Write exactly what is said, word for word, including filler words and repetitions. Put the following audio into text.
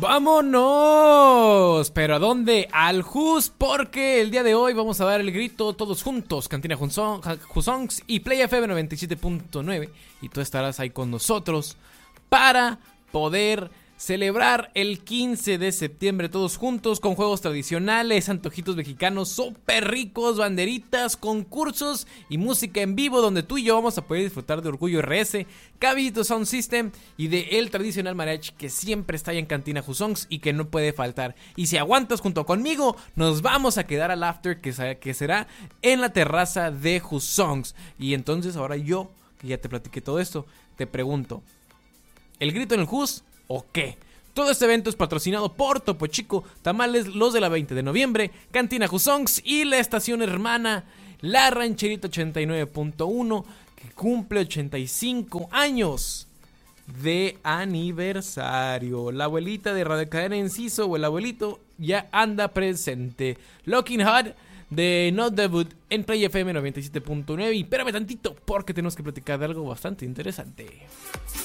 ¡Vámonos! ¿Pero a dónde? Al Jus, porque el día de hoy vamos a dar el grito todos juntos. Cantina Jusongs y Play F M noventa y siete punto nueve. Y tú estarás ahí con nosotros para poder celebrar el quince de septiembre todos juntos con juegos tradicionales, antojitos mexicanos súper ricos, banderitas, concursos y música en vivo donde tú y yo vamos a poder disfrutar de Orgullo R S, Caballito Sound System y de el tradicional mariachi que siempre está ahí en Cantina Jusongs y que no puede faltar. Y si aguantas junto conmigo, nos vamos a quedar al after que, que será en la terraza de Jusongs. Y entonces ahora yo, que ya te platiqué todo esto, te pregunto, ¿el grito en el Jus o qué? Todo este evento es patrocinado por Topo Chico, Tamales Los de la veinte de noviembre, Cantina Jusongs y la estación hermana La Rancherita ochenta y nueve punto uno, que cumple ochenta y cinco años de aniversario. La abuelita de Radio Cadena Enciso o el abuelito ya anda presente. Locking Hard de No Debut en Play F M noventa y siete punto nueve. Y espérame tantito porque tenemos que platicar de algo bastante interesante.